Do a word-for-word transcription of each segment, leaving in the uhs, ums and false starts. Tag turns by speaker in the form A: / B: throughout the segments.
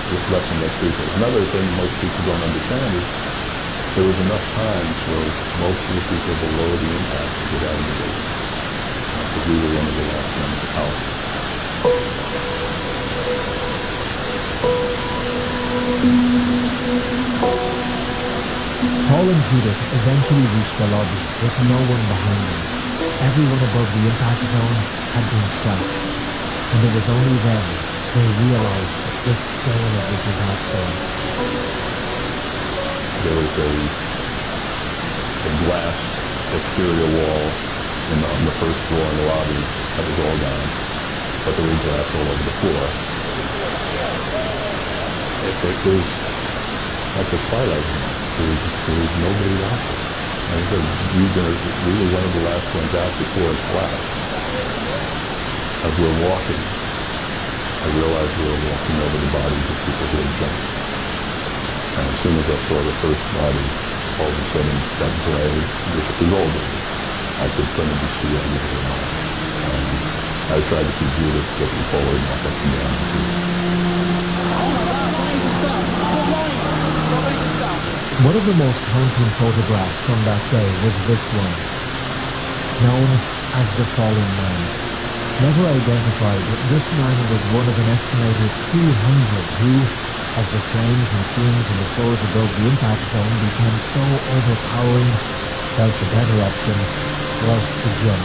A: lesson that's crucial. Another thing most people don't understand is there was enough time for most of the people below the impact to get out of the building. Because we were one of the last ones out.
B: Paul and Judith eventually reached the lobby with no one behind them. Everyone above the impact zone had been trapped. And it was only then they realized the scale of the disaster.
A: There was a, a glass exterior wall in the, on the first floor in the lobby that was all gone, but there was glass all over the floor. It, it was like the Twilight Zone. There was, there was nobody out there. Like I said, we, we were one of the last ones out before it collapsed. As we're walking, I realized we were walking over the bodies of people who had jumped. And as soon as I saw the first body, all of a sudden that gray, which was all gray, I could suddenly see everything around. And I tried to keep Judith looking forward, not looking down.
B: One of the most haunting photographs from that day was this one, known as the Fallen Man. Never identified, this man was one of an estimated three hundred who, as the flames and fumes on the floors above the impact zone became so overpowering, felt the better option was to jump.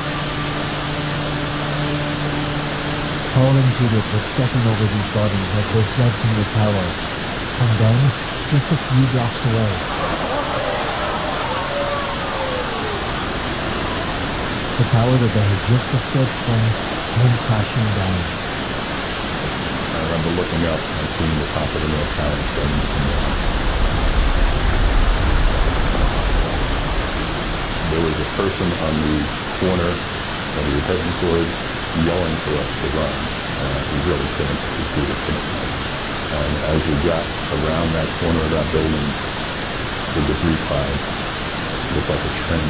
B: Paul and Judith were stepping over these bodies as they fled from the tower, and then, just a few blocks away, the tower that they had just escaped from came crashing down.
A: I remember looking up and seeing the top of the North Tower starting to come down. There was a person on the corner that we were heading towards yelling for us to run. Uh, we really couldn't, we really couldn't run. And as we got around that corner of that building, the debris cloud looked like a train.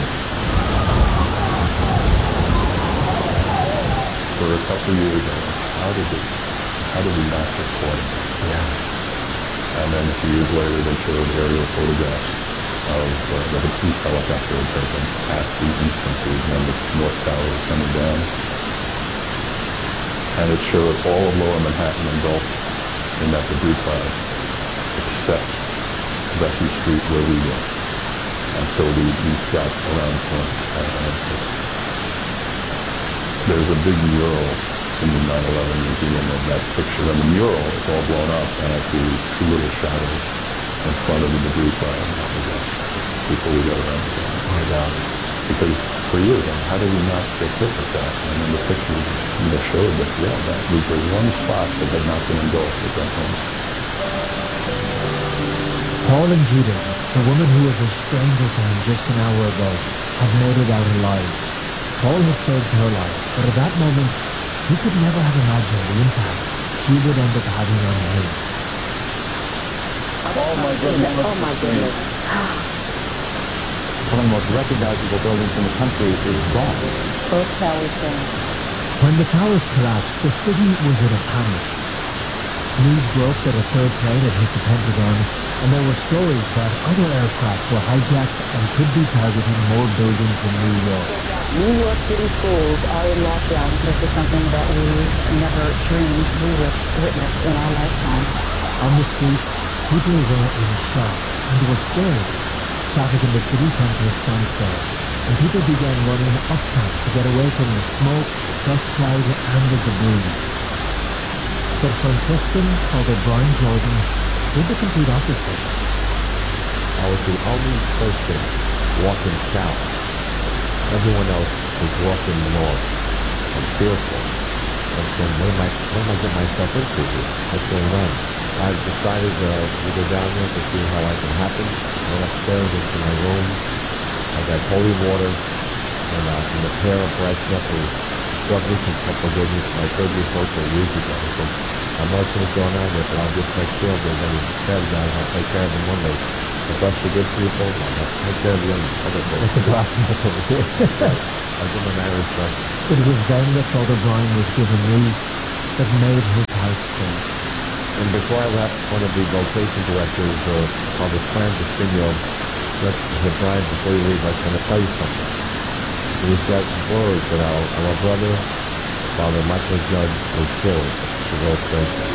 A: For a couple of years, I went, how did it, how did we not get caught?
B: Yeah.
A: And then a few years later, they showed aerial photographs of uh, that a police helicopter had taken at the instances when the North Tower was coming down. And it showed all of Lower Manhattan engulfed in that debris cloud, except Vesey Street where we were, until we, we got around the corner. And there's a big mural in the nine eleven museum of that picture, and the mural is all blown up, and I see two little shadows in front of the debris cloud. That was us, before we got around the corner.
B: My God.
A: Because for years, like, how did we not get hit with that? And then the pictures, you know, showed that, yeah, that was the one spot that had not been engulfed at that point.
B: Paul and Judith, the woman who was a stranger to him just an hour ago, had made it out alive. Paul had saved her life, but at that moment, he could never have imagined the impact she would end up having on his.
C: Oh my goodness. Oh my goodness.
D: One of the most recognizable buildings in the country is gone.
C: Both towers down.
B: When the towers collapsed, the city was in a panic. News broke that a third plane had hit the Pentagon, and there were stories that other aircraft were hijacked and could be targeting more buildings in New York.
C: New York City schools are in lockdown. This is something that we never dreamed we would witness in our lifetime.
B: On the streets, people were in shock and were scared. Traffic in the city came to a standstill, and people began running uptown to get away from the smoke, dust cloud, and the debris. But Franciscan Father Brian Jordan did the complete opposite.
D: I was the only person walking south. Everyone else was walking north and fearful. And saying, what am I, what am I getting myself into here? What's going on? I decided uh, to go down there to see how I can happen. I went upstairs into my room. I got holy water and, uh, and a pair of brass knuckles. Douglas and Papa gave me my third rehearsal years ago. I said, I know what's going on there, but I'll just make sure if there's any bad guys, I'll take care of them one day. The best of good people, I'll take care of the other folks.
B: With the brass knuckles.
D: I'll give them an Irish blessing.
B: It was then that Father Brian was given news that made his heart sink.
D: And before I left, one of the vocation directors, uh, Father Fran Destino, said, Brian, before you leave, I just want to tell you something. He said word that our, our brother, Father Michael Judd, was killed at World Trade Center.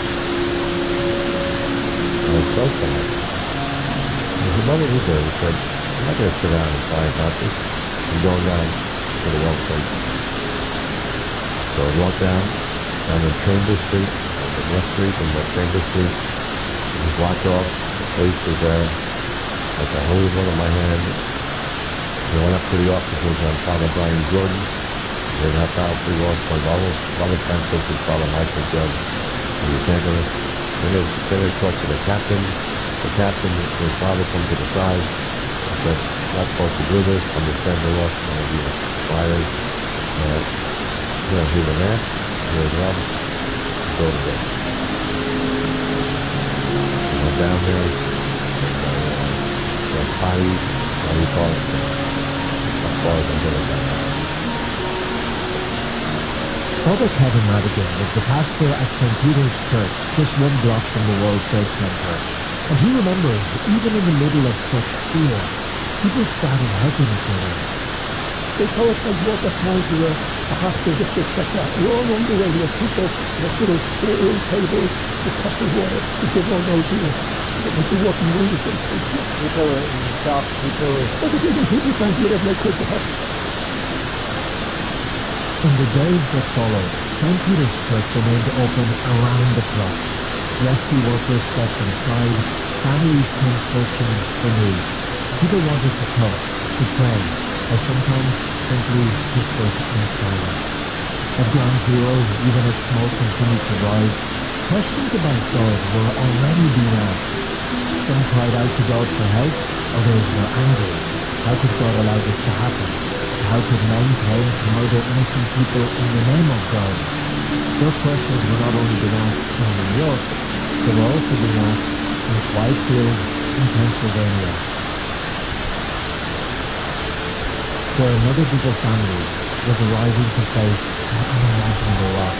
D: I was so sad. I said, what would you do? He said, I'm not going to sit down and cry about this. I'm going down to the World Trade Center. So I walked down, down in Chambers Street, West Street and West Chambers Street. It was blocked off. The police was there. I got a holy one in my hand. I went up to the officers on Father Brian Jordan. They had filed three laws for Father, Father Francis and Father Michael Judd and the Angeles. Then they, then they talked to the captain. The captain, his father, come to the side. He said, not supposed to do this. Understand the law. One of you expired. Uh, you know, here's a mask. Here's a rub. Go to bed. I went down there. And I uh, got potty. How do you call it? As far as I'm going to go.
B: Father Kevin Madigan was the pastor at Saint Peter's Church, just one block from the World Trade Center. And he remembers, even in the middle of such fear, people started helping each other.
E: They told us like walk up down to a, a hospital district like that. We're all on the way. We have people, we have little little tables, with cups of water. We give all those here. We can walk in windows.
F: People in shock, people...
E: But they didn't people trying to do whatever they could to help.
B: In the days that followed, Saint Peter's Church remained open around the clock. Rescue workers slept inside, families came searching for news. People wanted to talk, to pray, or sometimes simply to sit in silence. At Ground Zero, even as smoke continued to rise, questions about God were already being asked. Some cried out to God for help, others were angry. How could God allow this to happen? How could men claim to murder innocent people in the name of God? Those questions were not only being asked in New York, they were also being asked in Whitefield in Pennsylvania. Where another group of families was arriving to face an unimaginable loss.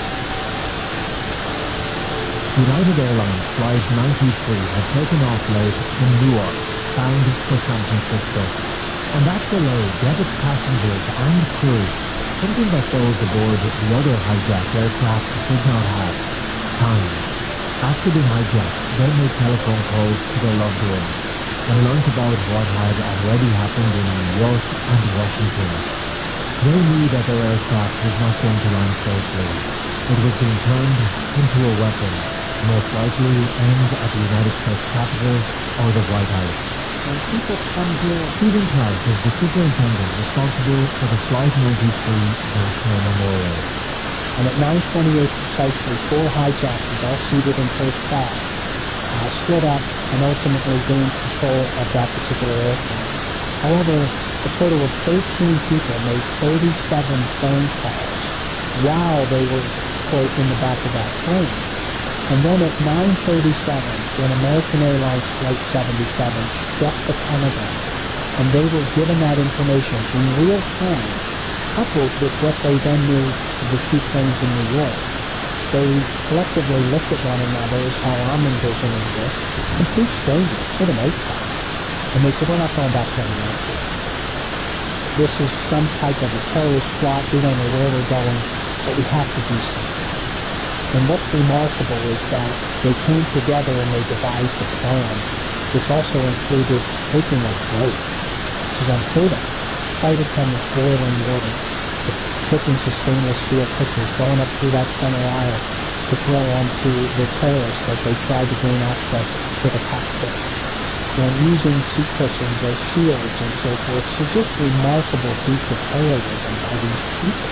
B: United Airlines Flight ninety-three had taken off late from Newark, bound for San Francisco. And that delay gave its passengers and crew something that those aboard the other hijacked aircraft did not have: time. After being hijacked, they made telephone calls to their loved ones and learnt about what had already happened in New York and Washington. They knew that their aircraft was not going to land safely. It was being turned into a weapon, most likely aimed at the United States Capitol or the White House.
F: When people come here...
B: Stephen Clark is the superintendent responsible for the Flight ninety-three National Memorial.
F: And at nine twenty-eight precisely, four hijackers, all seated in first class, uh, stood up and ultimately gained control of that particular airplane. However, a total of thirteen people made thirty-seven phone calls while they were, quote, in the back of that plane. And then at nine thirty-seven, when American Airlines Flight seventy-seven struck the Pentagon, and they were given that information in real time, coupled with what they then knew of the two planes in New York, they collectively looked at one another, as how I'm envisioning this, complete strangers, for the most part. And they said, we're not going back to the airport. This is some type of a terrorist plot. We don't know where we're going, but we have to do something. And what's remarkable is that they came together and they devised a plan, which also included taking a break, which is unheard of. Flight attendants boiling water, put into stainless steel pitchers, going up through that center aisle to throw onto the terrorists as they tried to gain access to the cockpit. And using seat cushions as shields and so forth. So just remarkable feats of heroism by these people.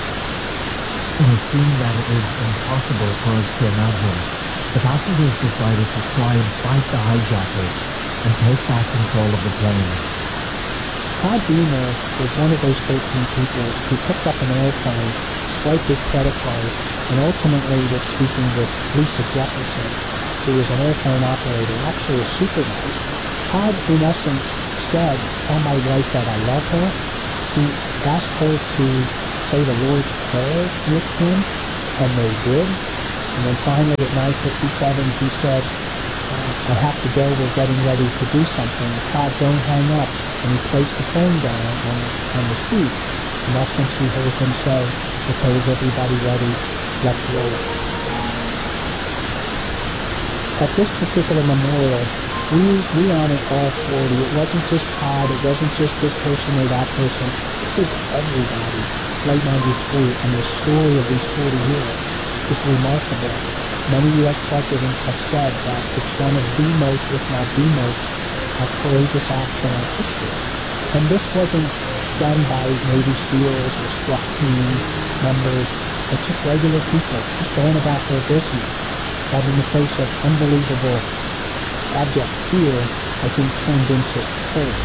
B: In a scene that is impossible for us to imagine, the passengers decided to try and fight the hijackers and take back control of the plane.
F: Todd Beamer was one of those thirteen people who picked up an airplane, swiped his credit card, and ultimately was speaking with Lisa Jefferson, who was an airplane operator, actually a supervisor. Todd, in essence, said, tell my wife that I love her. He asked her to say the Lord's Prayer with him, and they did. And then finally at nine fifty-seven, he said, um, I have to go, we're getting ready to do something. Todd, don't hang up. And he placed the phone down on the, on the seat. And that's when she heard him say, okay, is everybody ready? Let's roll. At this particular memorial, we, we honored all forty. It wasn't just Todd, it wasn't just this person or that person. It was everybody. Flight ninety-three, and the story of these forty years is remarkable. Many U S presidents have said that it's one of the most, if not the most, uh, courageous acts in our history. And this wasn't done by Navy SEALs or SWAT team members, but just regular people, just going about their business. That in the face of unbelievable, abject fear, I think turned into courage.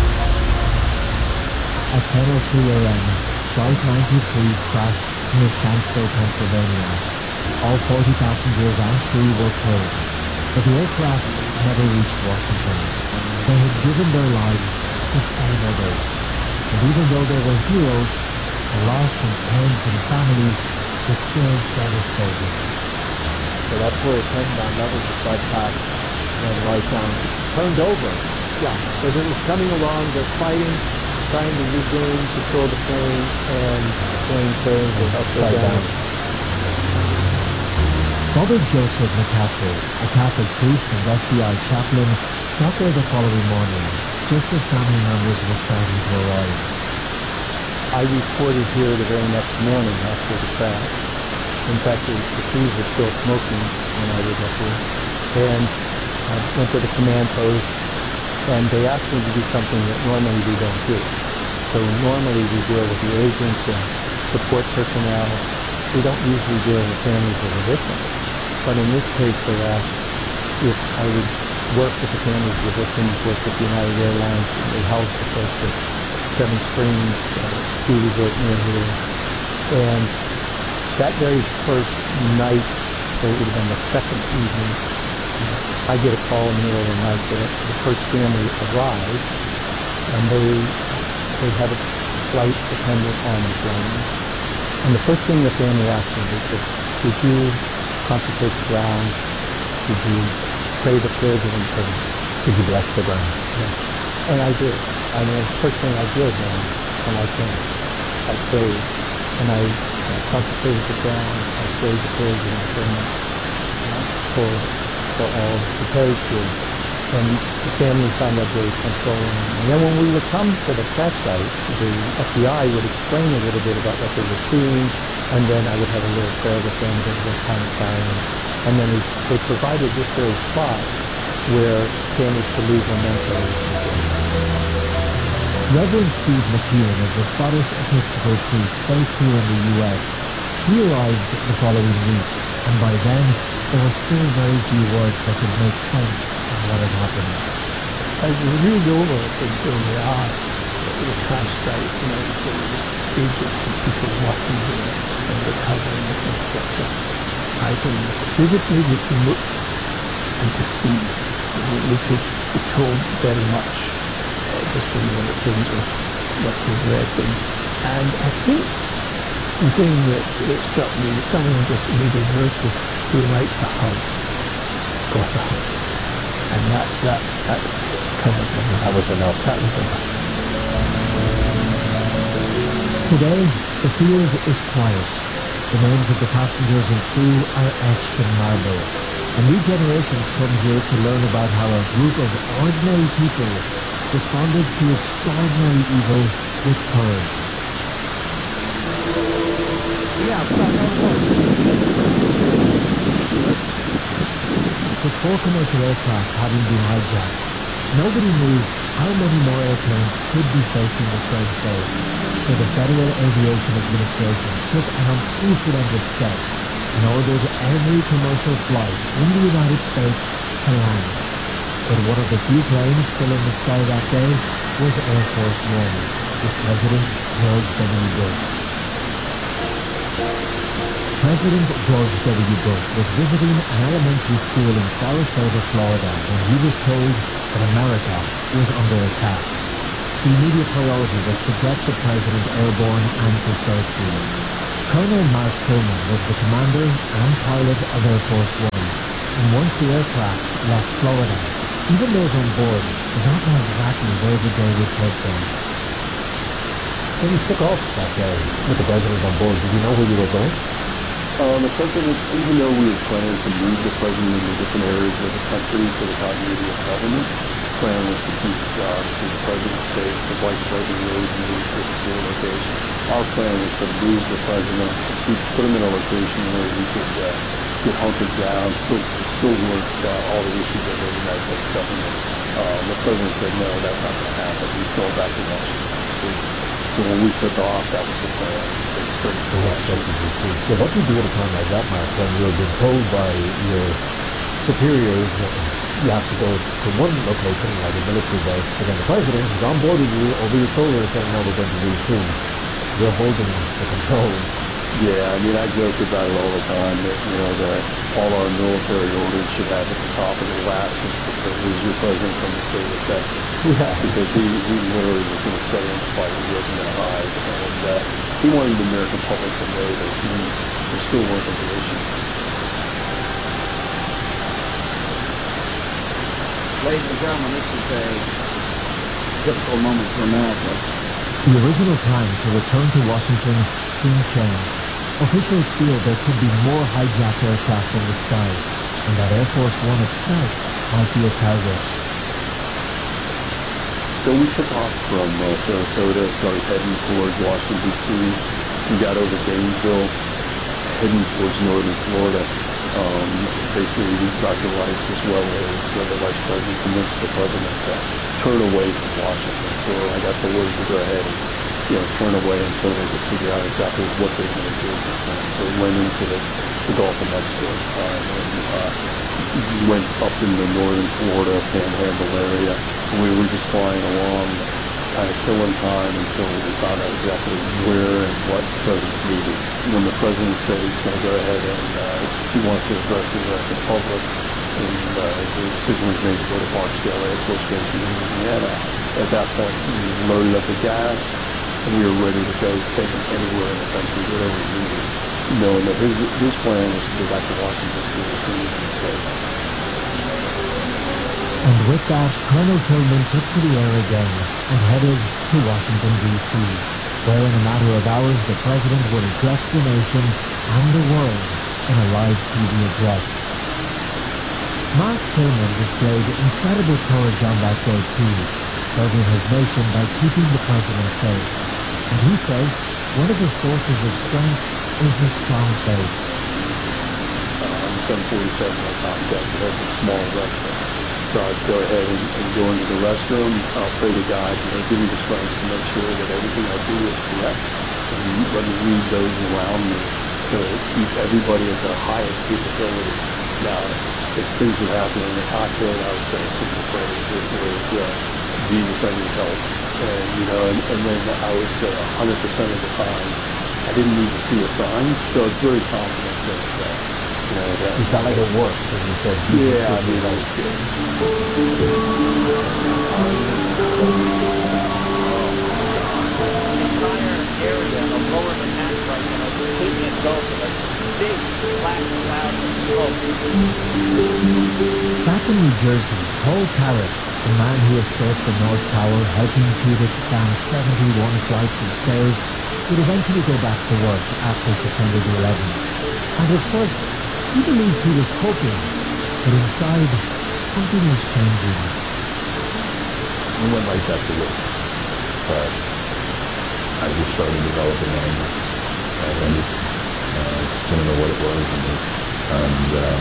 B: At ten oh three a.m., Flight ninety-three crashed near Shanksville, Pennsylvania. All forty passengers and crew were killed, but the aircraft never reached Washington. They had given their lives to save others, and even though they were heroes, the loss in tens and families was still devastating.
D: So that's where it turned down. That was the flight path. And right down. Turned over. Yeah. So it was coming along, they're fighting, trying to regain control of the plane, and the plane turns and upside down.
B: Father Joseph McCaffrey, a Catholic priest and F B I chaplain, got there the following morning, just as family members were starting to arrive.
G: I reported here the very next morning after the crash. In fact, the, the trees were still smoking when I was up here. And I went to the command post, and they asked me to do something that normally we don't do. So normally we deal with the agents and support personnel. We don't usually deal with families of the victims. But in this case, they asked if I would work with the families of the victims, work with United Airlines, and they housed the folks at Seven Springs uh, ski resort near here. And that very first night, so it would have been the second evening, uh, I get a call in the middle of the night that the first family arrived, and they they had a flight attendant on the plane. And the first thing the family asked me, they said, "Did you consecrate the ground? Did you pray the pledge of allegiance?
A: Did you bless the ground?"
G: Yeah. And I did. I mean, the first thing I did when, when I came, I prayed, and I uh, consecrated the ground. I prayed the pledge of allegiance uh, for for all the parish kids. And the family found that very consoling. And then when we would come to the crash site, the F B I would explain a little bit about what they were seeing, and then I would have a little prayer with them during that time of silence. And then they, they provided this very spot where families could leave mementos.
B: Reverend Steve McKeon is a Scottish Episcopal priest based here in the U S. He arrived the following week, and by then there were still very few words that could make sense of what had happened.
E: As we read over until we are at the crash site, you know, so agents and people working there and recovering all sorts of items. They just needed to look and to see. They needed to be told very much, uh, just to know that things were, were progressing. And I think the thing that, that struck me, someone just made a verse was, "Who likes a hug, got a hug." And that, that, that's covered everything.
G: That was enough.
E: That was enough.
B: Today, the field is quiet. The names of the passengers and crew are etched in marble. And new generations come here to learn about how a group of ordinary people responded to extraordinary evil with courage.
E: Yeah, but that was.
B: With four commercial aircraft having been hijacked, nobody knew how many more airplanes could be facing the same fate. So the Federal Aviation Administration took an unprecedented step and ordered every commercial flight in the United States to land. But one of the few planes still in the sky that day was Air Force One, with President George W. Bush. President George W. Bush was visiting an elementary school in Sarasota, Florida, when he was told that America was under attack. The immediate priority was to get the president airborne and to safety. Colonel Mark Tillman was the commander and pilot of Air Force One, and once the aircraft left Florida, even those on board did not know exactly where the day would take them.
D: When you took off that day with the president on board, did you know where you were going?
A: Uh, the president, even though we had planned to move the president into different areas of the country for the continuity of government, the plan was to keep, uh, obviously, the president safe, the vice president really to move to a secure location. Our plan was to move the president, to keep, put him in a location where he could uh, get hunkered down, still still work uh, all the issues of the United States government. Uh, the president said, no, that's not going to happen. He's going back to Washington, D C So when we took off, that was the plan. It's straight to Washington, D C
D: So what do you do at a time like that, Mark, when you're being told by your superiors that you have to go to one location, like a military base, but then the president is on board with you over your shoulder saying, no, we're going to D C You're holding the controls.
A: Yeah, I mean, I joke about it all the time that, you know, that all our military orders should have at the top of the last one that says, this is your president from the state of Texas.
D: Yeah.
A: Because he, he literally was going to stay in the fight. He wasn't going to hide. And uh, he wanted the American public to know that he was still working the issue.
H: Ladies and gentlemen, this is a difficult moment for America.
B: The original plan to return to Washington soon changed. Officials fear there could be more hijacked aircraft in the sky, and that Air Force One itself might be a target.
A: So we took off from uh, Sarasota, started heading towards Washington, D C We got over Gainesville, heading towards northern Florida. Um, basically, Doctor Rice, as well as uh, the Vice President, convinced the President to turn away from Washington. So I got the word to go ahead and, you know, turn away until they could figure out exactly what they were going to do at this point. So we went into the, the Gulf of Mexico at the time, and uh, went up in the northern Florida Panhandle area. And we were just flying along, kind of killing time until we found out exactly where and what the President needed. When the President said he's going to go ahead and uh, he wants to address the American public, and uh, the decision was made to go to Barksdale Air Force Base in Louisiana. At that point, we loaded up the gas, and we were ready to go, take him anywhere in the country, whatever he needed, knowing that his, his plan was to go back to Washington D C as soon as he was safe.
B: And with that, Colonel Tillman took to the air again and headed to Washington, D C, where in a matter of hours the President would address the nation and the world in a live T V address. Mark Tillman displayed incredible courage on that day too, serving his nation by keeping the President safe. And he says one of his sources of strength is his strong faith.
A: Um, seven forty-seven at Comcast, we had some small restaurant. So I'd go ahead and, and go into the restroom. I'll pray to God, you know, give me the strength to make sure that everything I do is correct. And let me lead those around me to keep everybody at their highest capability. Now, as things would happen in the cockpit, I would say a simple phrase. It was, uh, Jesus, I need help. And, you know, and, and then I would say one hundred percent of the time, I didn't need to see a sign. So I was very confident that, uh, you know, that...
D: You felt like it worked when you said,
A: yeah, I mean, I was good.
H: The entire area of lower Manhattan right now is completely engulfed in a big black cloud of smoke.
B: Back in New Jersey, Paul Karras, the man who escaped the North Tower helping Judith down seventy-one flights of stairs, would eventually go back to work after September the eleventh. And at first, he believed he was coping, but inside, something was changing.
A: I went right back to work, but I just started developing anger. I just uh, didn't know what it was, and, and um,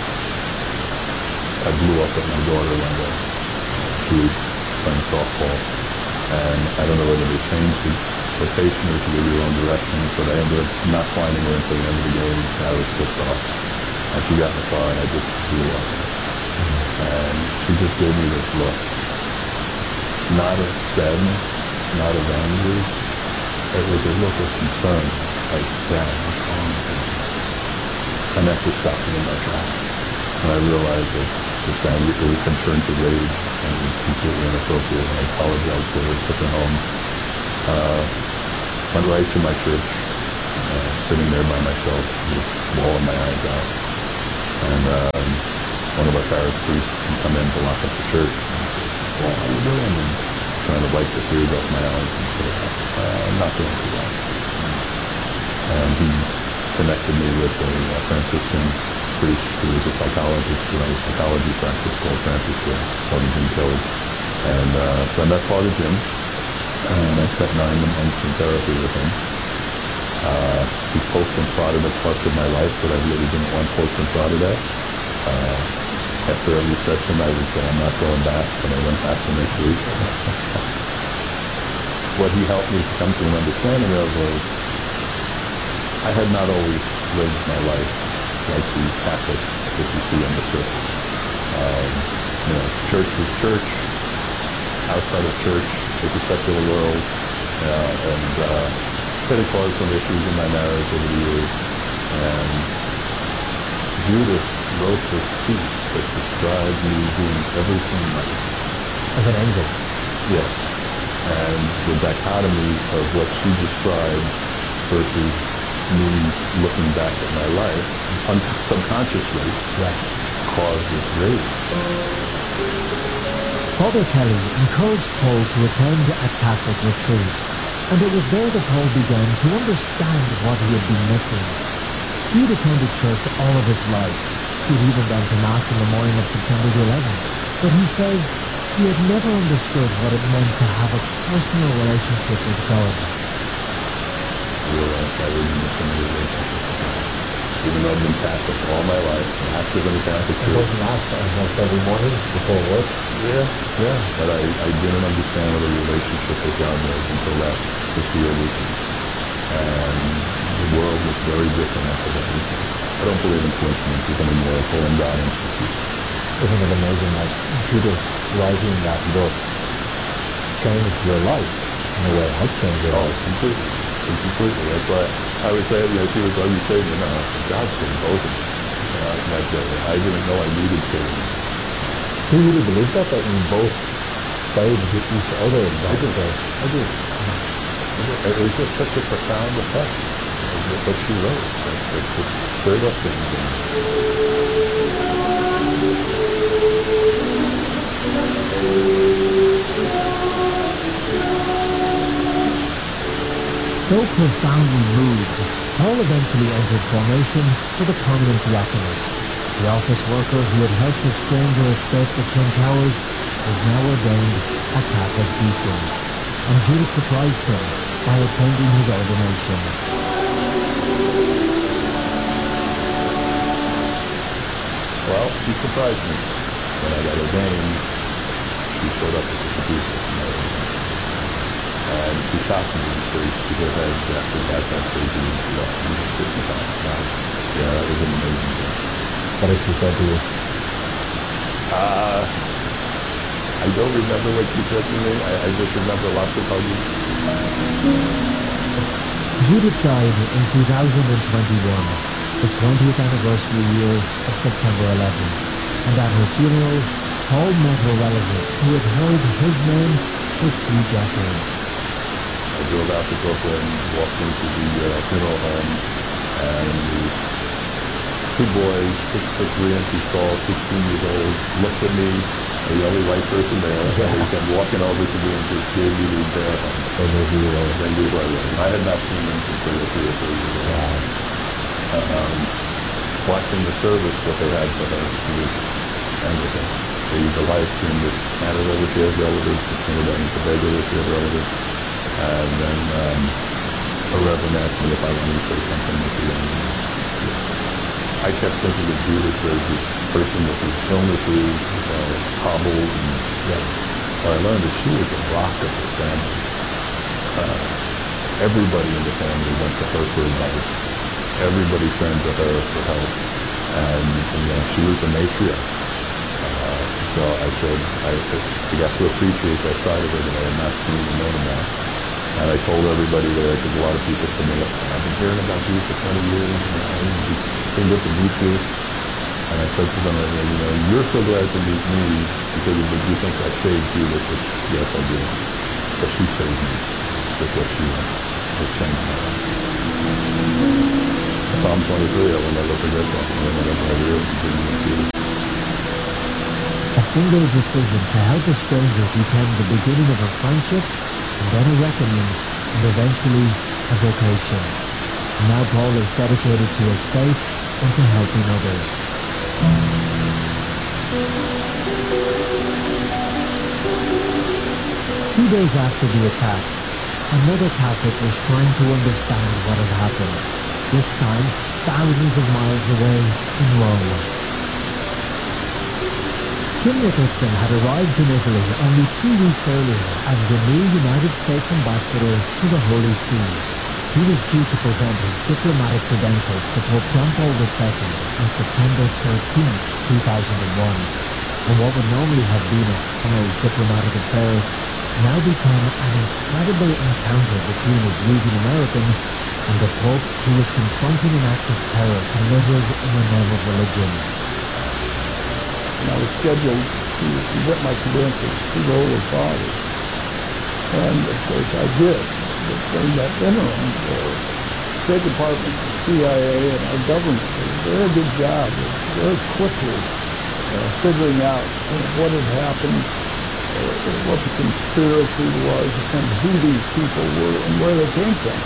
A: I blew up at my daughter one day. She was playing softball, and I don't know whether they changed the rotation or to go your own direction, but I ended up not finding her until the end of the game. I was pissed off, and she got in the car, and I just blew up. And she just gave me this look. Not of sadness, not of anger. It was a look of concern, like, Dad, what's wrong with you? And that just stopped me in my tracks. And I realized that this anger it had turned to rage, and it was completely inappropriate. And I apologized to her, took her home, uh, went right to my church, uh, sitting there by myself, just bawling my eyes out. And um, one of our parish priests would come in to lock up the church. And he said, "Paul, how you doing?" And trying to wipe the tears off my eyes and say, uh, "I'm not doing too well." And he connected me with a, a Franciscan priest who was a psychologist who had a psychology practice called Francis Gale, Father Jim Kelly. And uh, so I met Father Jim, and I spent nine months in therapy with him. Uh, he poked and prodded at parts of my life that I really didn't want poked and prodded at. Uh, after every session, I would say, "I'm not going back," but I went back the next week. What he helped me to come to an understanding of was I had not always lived my life like the Catholic that you see on the surface. Um, you know, church was church. Outside of church was the secular world, uh, and uh, it had caused some issues in my marriage over the years. And Judith wrote this piece that described me doing everything right.
D: As an angel.
A: Yes. And the dichotomy of what she described versus me looking back at my life, un- subconsciously,
D: Yeah.
A: caused this rage.
B: Father Kelly encouraged Paul to attend a Catholic retreat, and it was there that Paul began to understand what he had been missing. He had attended church all of his life. He'd even gone to Mass on the morning of September the eleventh, but he says he had never understood what it meant to have a personal relationship with God.
A: I realized I was missing a relationship with God. Even though I've been Catholic all my life, active in the Catholic
D: Go
A: Church.
D: to Mass almost every morning before work.
A: Yeah, yeah. But I, I didn't understand what a relationship with God was until that Lucia weekend. And the world was very different after that weekend. I don't believe in coincidences anymore. I call them God institutes.
D: Isn't it amazing that Judith writing that book changed your life in a way, helped change your
A: Oh,
D: life?
A: completely. Completely. That's why I would say, you know, she was, "Oh, you saved me." No, I said, "God saved both of us." You know, that, that I didn't know I needed saving.
D: Do you really believe that, that you both saved each other? In
A: I
D: that
A: do.
D: way?
A: I do. I do. It was just such a profound effect of what she wrote that, that just stirred up things in me.
B: So profoundly moved, Paul eventually entered formation for the permanent diaconate. The office worker who had helped a stranger escape the Twin Towers was now ordained a Catholic deacon, and Judith surprised him by attending his ordination.
A: Well, she surprised me. When I got ordained, she showed up at the cathedral for my ordination. And she shocked me because she had had gastric bypass surgery and she lost one hundred fifty pounds. Wow. Yeah, that was an amazing thing.
D: What did she say to you?
A: Uh, I don't remember what she said to me. I, I just remember lots of hugging.
B: Judith died in two thousand twenty-one, the twentieth anniversary year of September eleventh, and at her funeral, Paul met her relatives who had heard his name for two decades.
A: I drove out to Brooklyn, walked into the uh, funeral home, and the two boys, six foot three inches tall, sixteen years old, looked at me, the only white person there, and they came walking over to me and just gave me the bear hug.
D: They knew who you were.
A: They knew who I was. I had not seen them since they were three or four years old.
D: Wow.
A: Um, watching the service that they had for her, she was Anglican. They used to live stream to Canada, where she has relatives, to Trinidad and Tobago, where she has relatives. And then um, a reverend asked me if I wanted to say something at the end. I kept thinking of Judith as this person with these illnesses, you know, hobbled, and yeah. What I learned is she was the rock of her family. Uh, everybody in the family went to her for advice. Everybody turned to her for help. And, you know, she was the matriarch. Uh, so I said, I, I got to appreciate that side of her that I had not seen and known about. And I told everybody there, because a lot of people said, "I've been hearing about you for twenty years, and you know, it's been good to meet you." And I said to them, "You know, you're so glad to meet me because you think I saved Judith," which, yes, I did. But she saved me with what she did. It changed my life. Psalm twenty-three, I will never forget that. Whenever I hear it, continue to see it.
B: A single decision to help a stranger became the beginning of a friendship, and then a reckoning, and eventually a vocation. And now Paul is dedicated to his faith and to helping others. Two days after the attacks, another Catholic was trying to understand what had happened, this time thousands of miles away in Rome. Kim Nicholson had arrived in Italy only two weeks earlier as the new United States ambassador to the Holy See. He was due to present his diplomatic credentials to Pope John Paul the Second on September thirteenth, two thousand one, and what would normally have been a formal diplomatic affair now became an incredible encounter between a grieving American and the Pope who was confronting an act of terror committed in the name of religion.
E: And I was scheduled to submit my credentials to the Holy Father. And of course I did. But during that interim, the State Department, the C I A, and our government did a very good job of very quickly uh, figuring out you know, what had happened, uh, what the conspiracy was, and who these people were, and where they came from.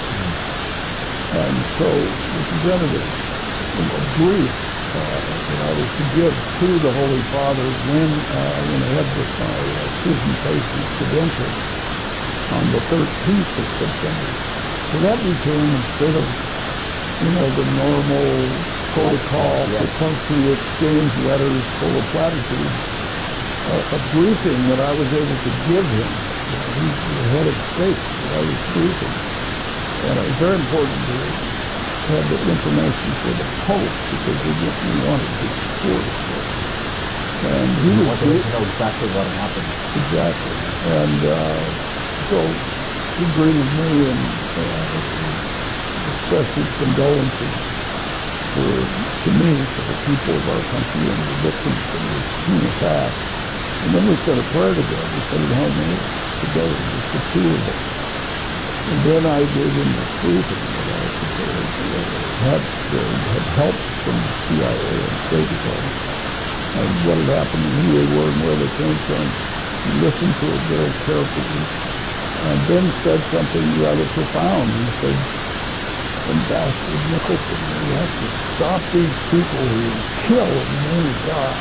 E: And so we presented a, a brief Uh, that I was to give to the Holy Father when uh, when I had this my uh, presentation of credentials on the thirteenth of September. So that became, instead of you know the normal protocol for punctual exchange letters full of platitudes, uh, a briefing that I was able to give him. You know, he's the head of state that I was briefing, and it was very important to have the information for the Pope because we, we wanted his support, of course. And he was
H: wanted to know exactly what happened.
E: Exactly. And uh, so he greeted me and uh, expressed his condolences for, to me, for the people of our country and the victims of this human attack. And then we said a prayer together. We said it home together, just the two of us. And then I gave him the briefing that I had, had help from the C I A and State Department and what had happened and who they were and where they came from. He listened to it very carefully and then said something rather profound. He said, Ambassador Nicholson, we have to stop these people who kill in the name of God.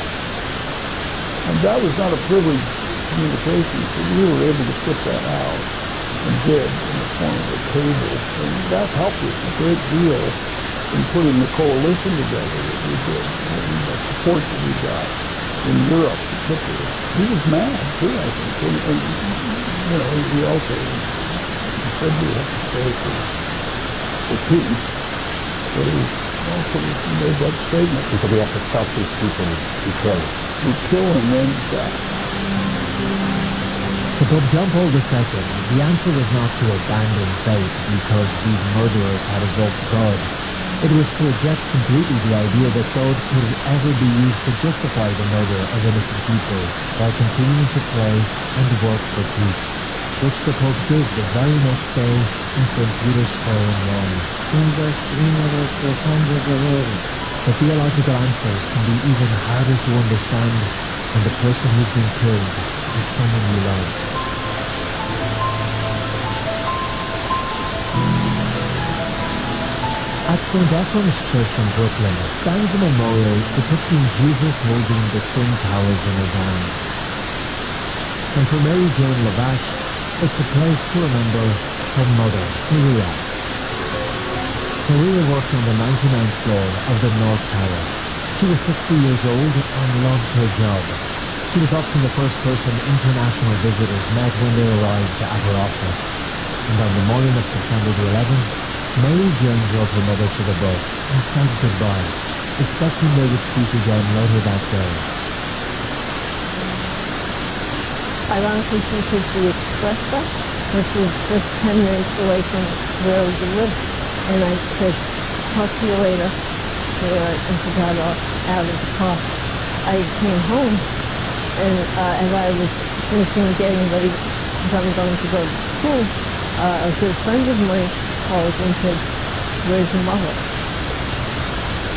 E: And that was not a privileged communication, so we were able to put that out. And did in the form of a cable. And that helped us a great deal in putting the coalition together that we did, and the support that we got in Europe particularly. He was mad too, I think. And, and you know, he also he said we have to pray for, for peace. But he also made that statement.
H: He said we have to stop these people who kill.
E: Who kill in the name of God.
B: To Pope John Paul the Second, the answer was not to abandon faith because these murderers had evoked God. It was to reject completely the idea that God could ever be used to justify the murder of innocent people while continuing to pray and work for peace, which the Pope did the very next day in Saint Peter's Square in Rome. The theological answers can be even harder to understand when the person who's been killed is someone you love. At Saint Ephraim's Church in Brooklyn stands a memorial depicting Jesus holding the Twin Towers in his arms. And for Mary Jane Lavache, it's a place to remember her mother, Maria. Maria worked on the ninety-ninth floor of the North Tower. She was sixty years old and loved her job. She was often the first person international visitors met when they arrived at her office. And on the morning of September the eleventh, Mary Jane drove her mother to the bus and said goodbye, expecting they would speak again later that day.
I: Ironically, she took the express bus, which was just ten minutes away from where we lived. And I said, talk to you later. So I just got out of the car. I came home, and uh, as I was finishing getting ready, because I was going to go to school, uh, a good friend of mine called and said, where's your mother?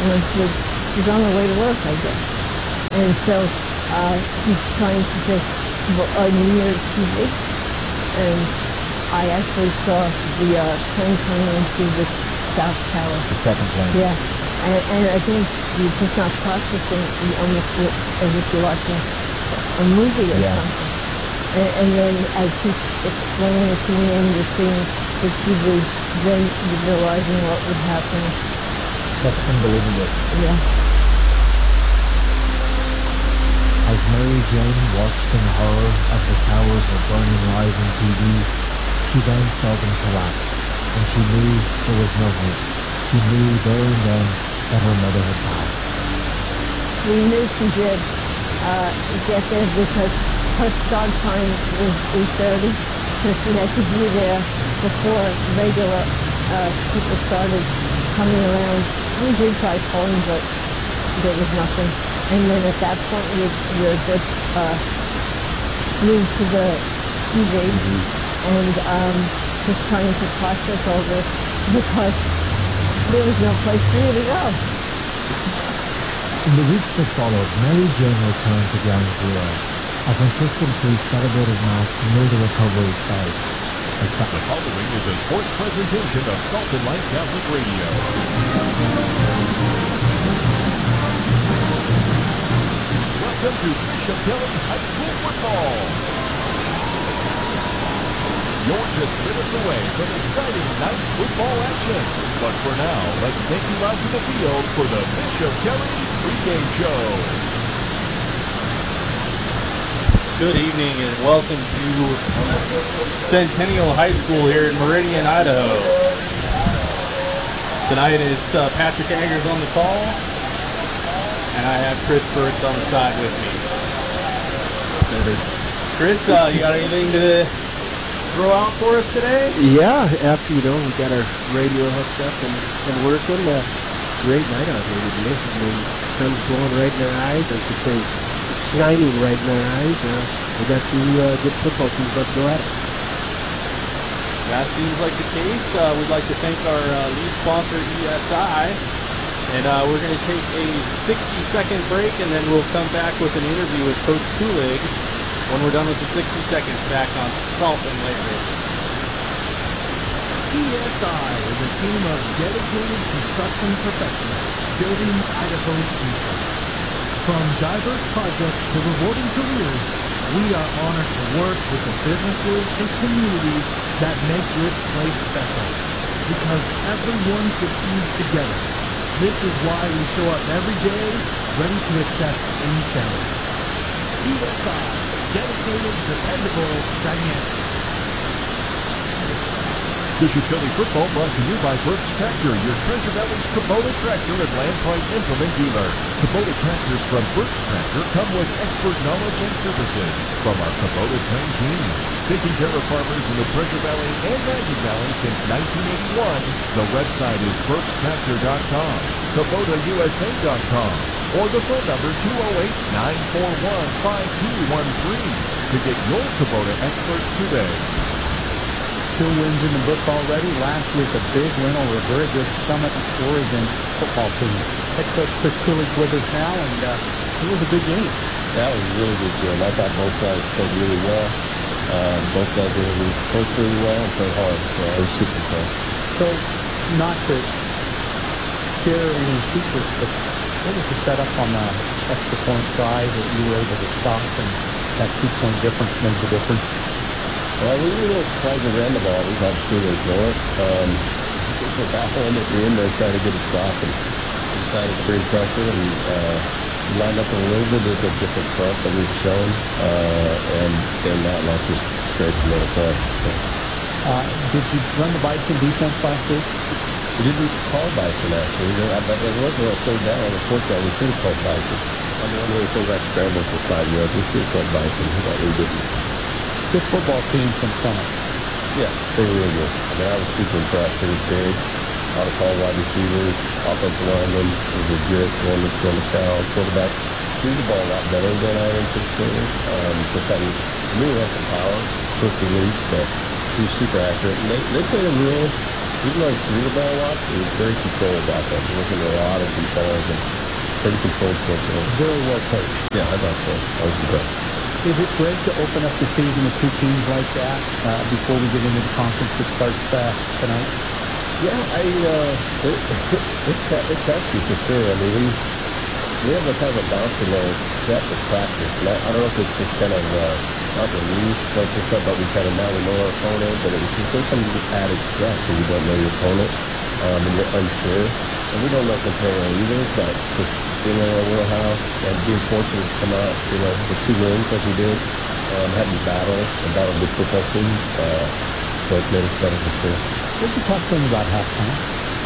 I: And I said, she's on her way to work, I guess. And so uh, he's trying to just uh, near T V. And I actually saw the uh, plane coming into the South Tower.
B: The second plane.
I: Yeah. And, and I think you're just not processing, you almost look as if you're watching a movie or
B: Yeah.
I: something. And, and then as he's explaining it to me and you're seeing the T V, then you're realizing what would happen.
B: That's unbelievable.
I: Yeah.
B: As Mary Jane watched in horror as the towers were burning live on T V, she then saw them collapse, and she knew there was no hope. She knew there and then that her mother had passed.
I: We knew she did uh, get there because her start time was eight thirty, so she had to be there before regular uh, people started coming around. We did try calling, but there was nothing. And then at that point, we were just uh, glued to the T V and um, just trying to process all this because there was no place for you to go.
B: In the weeks that followed, Mary Jane returned to Ground Zero. A Franciscan priest celebrated Mass near the recovery site. As fa-
J: The following is a sports presentation of Salt and Light Catholic Radio. Welcome to Bishop Kelly High School football. You're just minutes away from exciting night's football action. But for now, let's take you out to the field for the Bishop Kelly pregame show.
K: Good evening and welcome to Centennial High School here in Meridian, Idaho. Tonight it's uh, Patrick Eggers on the call, and I have Chris Burks on the side with me. Chris, uh, you got anything to throw out for us today?
L: Yeah, after, you know, we got our radio hooked up and, and working. Uh, great night out here today. I mean, sun's blowing right in our eyes. I should say, shining right in our eyes. Uh, we got two uh, good football teams about to go at it.
K: That seems like the case. Uh, we'd like to thank our uh, lead sponsor, E S I. And uh, we're going to take a sixty second break, and then we'll come back with an interview with Coach Kulig when we're done with the sixty seconds back on Salt and Light Radio.
M: E S I is a team of dedicated construction professionals building Idaho's future. From diverse projects to rewarding careers, we are honored to work with the businesses and communities that make this place special. Because everyone succeeds together. This is why we show up every day, ready to accept any challenge. E S I, dedicated, dependable, dynamic.
J: Bishop Kelly football brought to you by Burks Tractor, your Treasure Valley's Kubota tractor and Landpride implement dealer. Kubota tractors from Burks Tractor come with expert knowledge and services from our Kubota trained team. Taking care of farmers in the Treasure Valley and Magic Valley since nineteen eighty-one. The website is burks tractor dot com, kubota u s a dot com, or the phone number two oh eight, nine four one, five two one three to get your Kubota expert today.
G: Two wins in the book already. Last week, a big win over a very good Summit, Oregon football team. Head coach Chris Kulig's with us now, and uh, it was a good game.
N: That was a really good game. I thought both sides played really well. Um, both sides were really coached really well and played hard, so I was super impressed.
G: So, not to share any secrets, but what was the setup on the extra point drive that you were able to stop, and that two-point difference made the difference?
N: Well, we were a little surprised to ran the ball. We thought we would throw it. Um, we're battling at the end there trying to get a stop, and we decided to bring pressure and uh, lined up a little bit of a different front that we've shown, uh, and came out and that's just straight from the play. So.
G: Uh, did you run the Bison defense last week?
N: We didn't call Bison, actually. But there wasn't a third down on the fourth down. We should have called Bison. I mean, when we pulled back scramble for five yards, we should have called Bison, but we didn't.
G: Good football team from Summit.
N: Yeah, they were really good. I mean, I was super impressed. They were big, a lot of tall wide receivers, offensive linemen. It was legit, going to going to town. Quarterback threw the ball a lot better than I anticipated. Um, just had, I knew he had some power, quick release, but he was super accurate. And they, they played a real even though he threw the ball a lot, it was very controlled offense. It wasn't a lot of deep balls and pretty controlled football.
G: Very well coached.
N: Yeah, I thought so. I was impressed.
F: Is it great to open up the season with two teams like that uh, before we get into the conference that starts uh, tonight?
N: Yeah, I uh, it, it, it's it's actually for sure. I mean, we we have a kind of a bouncing uh, set with practice, and I, I don't know if it's just kind of uh, not relief, but just that, but we kind of now we know our opponent, but it's just there's some added stress when you don't know your opponent, um, and you're unsure, and we don't know Centennial either, but just being in our wheelhouse and being fortunate to come out, you know, with two wins like we did, um, having battle and battle good football team, uh, so it's made us better for sure.
F: What did you talk to them about halftime?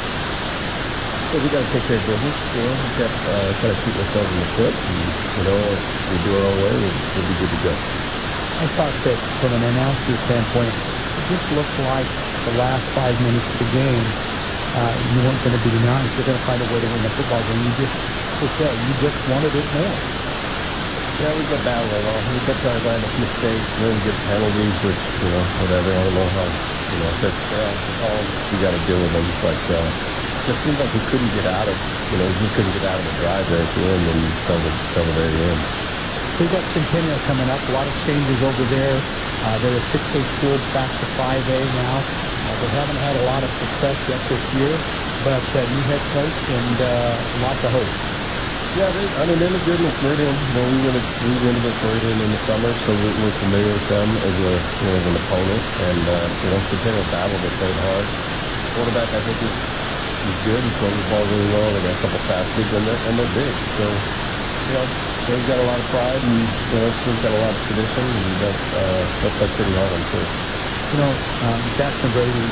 N: So we got to take care of business, you know. We kept uh, kind of shooting ourselves in the foot, and you know, if we do it our own way, we'll, we'll be good to go.
F: I thought that from an announcer standpoint, it just looked like the last five minutes of the game, uh, you weren't going to be nice. You're going to find a way to win the football game. You just, per se, you just wanted it more.
N: Yeah, we kept battling off. We kept trying to line up mistakes, and then get penalties, which you know, whatever. I don't know how, you know, if that's yeah, the call them, we got to deal with them, but. Uh, Just seemed like we couldn't get out of, you know, we just couldn't get out of the drive there at the end and until the, until the very end.
F: We've got Centennial coming up. A lot of changes over there. Uh, they're a six A school back to five A now. Uh, they haven't had a lot of success yet this year, but uh, new head coach and uh, lots of hope.
N: Yeah, they, I mean, they look good against Meridian. You know, we went, we went against Meridian in the summer, so we, we're familiar with them as a, you know, as an opponent. And, uh, you know, Centennial battled, they played hard. Quarterback, I think, is He's good. He's throwing the ball really well. They got a couple fast kids, and they're, and they're big. So, you know, they've got a lot of pride, and, you know, this team's got a lot of tradition, and they'll, uh, they'll play pretty hard, I'm sure.
F: You know, um, Jackson Brady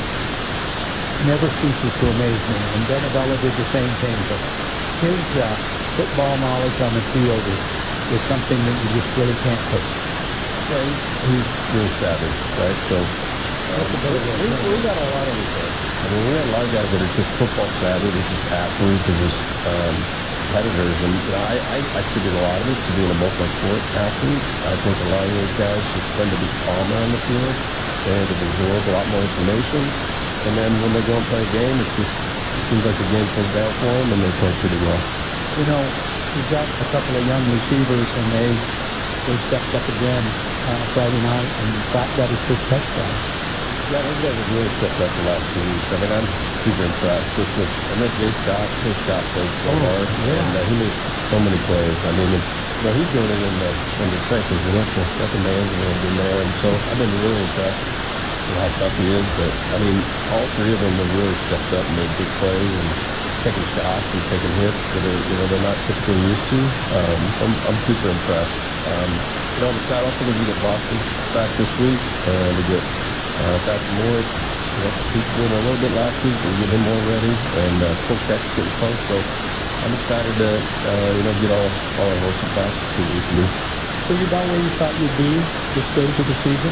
F: never ceases to amaze me, and Ben Avella did the same thing, but his uh, football knowledge on the field is, is something that you just really can't coach.
N: Yeah, he's, he's really savvy, right? So, um, we, we, we got a lot of these guys. I mean, we got a lot of guys that are just football savvy. They're just athletes. They're just um, competitors. And you know, I, I attribute a lot of it to being a multi-sport athlete. I think a lot of those guys just tend to be calmer on the field and to absorb a lot more information. And then when they go and play a game, it's just it seems like the game slows down for them, and they play pretty well.
F: You know, we've got a couple of young receivers, and they they stepped up again uh, Friday night and got got his first touchdown.
N: Yeah, those guys have really stepped up the last two weeks. I mean, I'm super impressed. Just with, and then Jay Scott, Jay Scott played so
F: oh,
N: hard,
F: yeah.
N: and uh, he makes so many plays. I mean, it's, you know, he's doing it in the in the trenches, and that's a, that's a man's world in there. And so I've been really impressed with how tough he is. But I mean, all three of them have really stepped up and made big plays and taking shots and taking hits that are, you know, they're not typically used to. Um, I'm, I'm super impressed. Um, you know, I'm excited also that we get Boston back this week, and we get. Uh, Thatcher Moore, you know, he's doing a little bit last week, but we get him more ready, and uh, Cole Keck's getting close, so I'm excited to, uh, you know, get all, all our horses back to see what we can do.
F: So you about where you thought you'd be this stage of the season?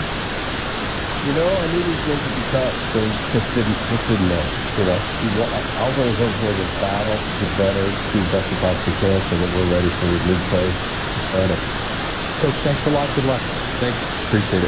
N: You know, I knew these games would be tough, so just didn't, just didn't know, you know. I was always looking for this battle, get better, do the best we possibly can, so that we're ready for the league play to start it.
F: Coach, thanks a lot. Good luck.
N: Thanks. Appreciate it.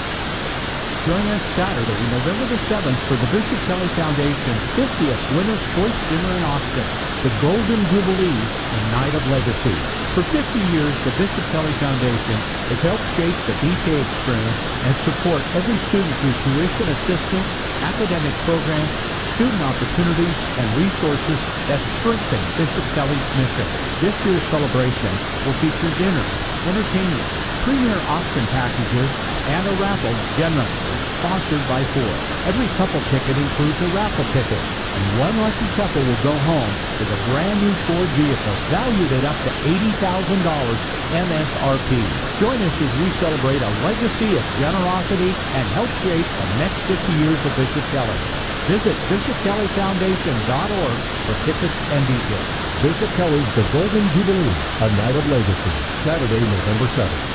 M: Join us Saturday, November the seventh for the Bishop Kelly Foundation's fiftieth Winner's Choice Dinner and Auction, the Golden Jubilee and Night of Legacy. For fifty years, the Bishop Kelly Foundation has helped shape the B K experience and support every student through tuition assistance, academic programs, student opportunities, and resources that strengthen Bishop Kelly's mission. This year's celebration will feature dinner, entertainment, premier auction packages, and a raffle generously sponsored by Ford. Every couple ticket includes a raffle ticket, and one lucky couple will go home with a brand new Ford vehicle valued at up to eighty thousand dollars M S R P. Join us as we celebrate a legacy of generosity and help shape the next fifty years of Bishop Kelly. Visit bishop kelly foundation dot org for tickets and details.
J: Bishop Kelly's The Golden Jubilee, a Night of Legacy, Saturday, November seventh.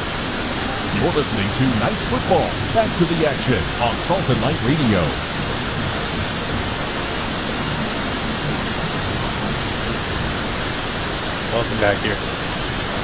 J: You're listening to Knights Football. Back to the action on Salt and Light Radio.
K: Welcome back here.